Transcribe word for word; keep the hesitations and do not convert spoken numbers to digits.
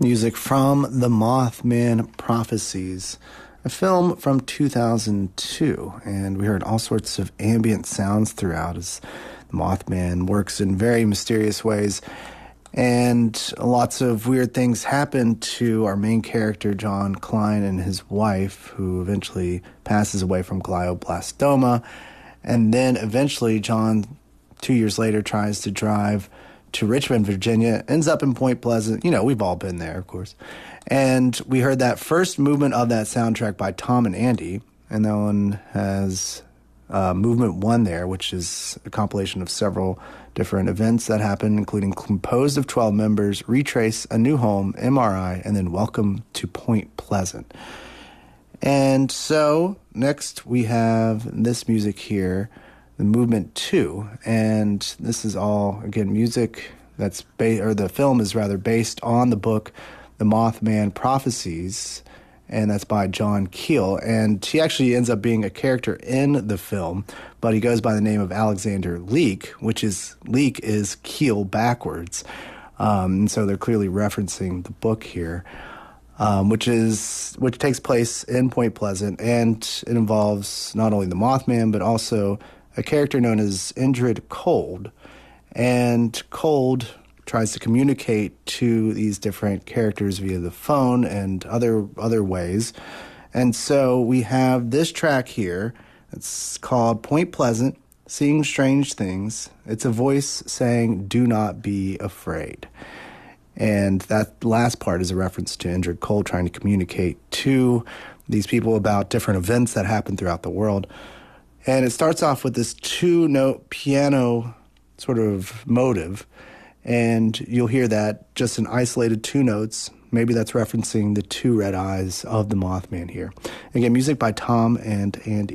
Music from The Mothman Prophecies, a film from two thousand two, and we heard all sorts of ambient sounds throughout as the Mothman works in very mysterious ways, and lots of weird things happen to our main character, John Klein, and his wife, who eventually passes away from glioblastoma, and then eventually John, two years later, tries to drive to Richmond, Virginia, ends up in Point Pleasant. You know, we've all been there, of course. And we heard that first movement of that soundtrack by Tom and Andy, and that one has uh, movement one there, which is a compilation of several different events that happen, including composed of twelve members, Retrace, A New Home, M R I, and then Welcome to Point Pleasant. And so next we have this music here, the movement two, and this is all, again, music that's ba- or the film is rather based on the book The Mothman Prophecies, and that's by John Keel, and he actually ends up being a character in the film, but he goes by the name of Alexander Leek, which is, Leek is Keel backwards, um, and so they're clearly referencing the book here, um, which is which takes place in Point Pleasant, and it involves not only the Mothman, but also a character known as Indrid Cold, and Cold tries to communicate to these different characters via the phone and other other ways. And so we have this track here. It's called Point Pleasant, Seeing Strange Things. It's a voice saying, "Do not be afraid." And that last part is a reference to Indrid Cold trying to communicate to these people about different events that happen throughout the world. And it starts off with this two-note piano sort of motive, and you'll hear that just in isolated two notes. Maybe that's referencing the two red eyes of the Mothman here. Again, music by Tom and Andy.